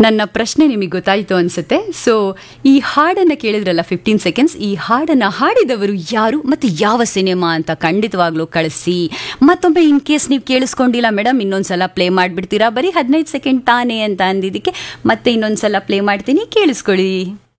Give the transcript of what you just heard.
ನನ್ನ ಪ್ರಶ್ನೆ ನಿಮಗೆ ಗೊತ್ತಾಯಿತು ಅನ್ಸುತ್ತೆ. ಸೊ ಈ ಹಾಡನ್ನು ಕೇಳಿದ್ರಲ್ಲ 15 ಸೆಕೆಂಡ್ಸ್, ಈ ಹಾಡನ್ನು ಹಾಡಿದವರು ಯಾರು ಮತ್ತು ಯಾವ ಸಿನಿಮಾ ಅಂತ ಖಂಡಿತವಾಗ್ಲೂ ಕಳಿಸಿ. ಮತ್ತೊಮ್ಮೆ ಇನ್ ಕೇಸ್ ನೀವು ಕೇಳಿಸ್ಕೊಂಡಿಲ್ಲ ಮೇಡಮ್, ಇನ್ನೊಂದ್ಸಲ ಪ್ಲೇ ಮಾಡಿಬಿಡ್ತೀರಾ? ಬರೀ 15 ಸೆಕೆಂಡ್ ತಾನೇ ಅಂತ ಅಂದಿದ್ದಕ್ಕೆ ಮತ್ತೆ ಇನ್ನೊಂದ್ಸಲ ಪ್ಲೇ ಮಾಡ್ತೀನಿ, ಕೇಳಿಸ್ಕೊಳ್ಳಿ.